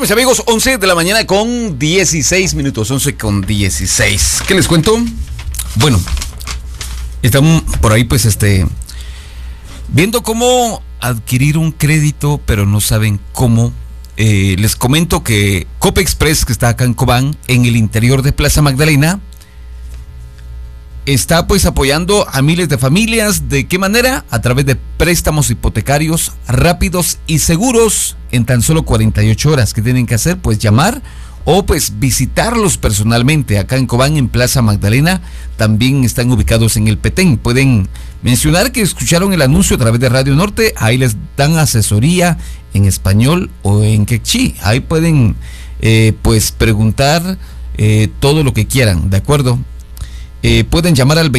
Bueno, mis amigos, 11 de la mañana con 16 minutos, 11 con 16. ¿Qué les cuento? Bueno, están por ahí pues viendo cómo adquirir un crédito, pero no saben cómo. Les comento que Copexpress, que está acá en Cobán, en el interior de Plaza Magdalena, está pues apoyando a miles de familias. ¿De qué manera? A través de préstamos hipotecarios rápidos y seguros en tan solo 48 horas. ¿Qué tienen que hacer? Pues llamar o pues visitarlos personalmente acá en Cobán, en Plaza Magdalena. También están ubicados en el Petén. Pueden mencionar que escucharon el anuncio a través de Radio Norte. Ahí les dan asesoría en español o en quechí. Ahí pueden pues preguntar todo lo que quieran, ¿de acuerdo? Pueden llamar al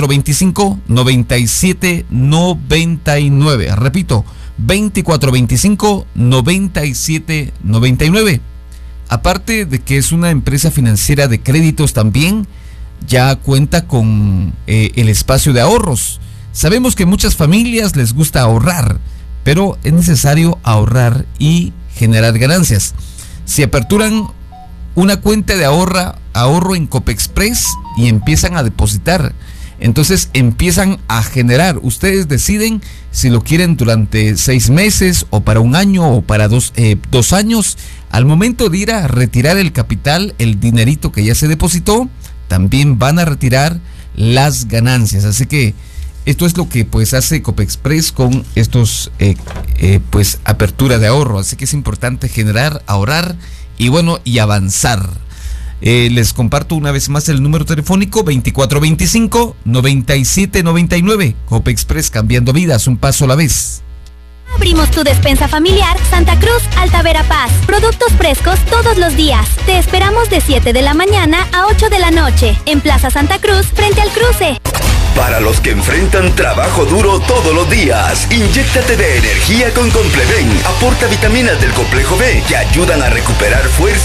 2425-9799. Repito, 2425-9799. Aparte de que es una empresa financiera de créditos, también ya cuenta con el espacio de ahorros. Sabemos que muchas familias les gusta ahorrar, pero es necesario ahorrar y generar ganancias. Si aperturan una cuenta de ahorro en Copexpress y empiezan a depositar, entonces empiezan a generar. Ustedes deciden si lo quieren durante 6 meses o para un año o para 2 años. Al momento de ir a retirar el capital, el dinerito que ya se depositó, también van a retirar las ganancias. Así que esto es lo que pues hace Copexpress con estos pues apertura de ahorro. Así que es importante generar, ahorrar y bueno, y avanzar. Les comparto una vez más el número telefónico 2425-9799. Copexpress, cambiando vidas, un paso a la vez. Abrimos tu despensa familiar Santa Cruz, Alta Verapaz. Productos frescos todos los días. Te esperamos de 7 de la mañana a 8 de la noche en Plaza Santa Cruz, frente al cruce. Para los que enfrentan trabajo duro todos los días, inyéctate de energía con Compleven. Aporta vitaminas del complejo B que ayudan a recuperar fuerza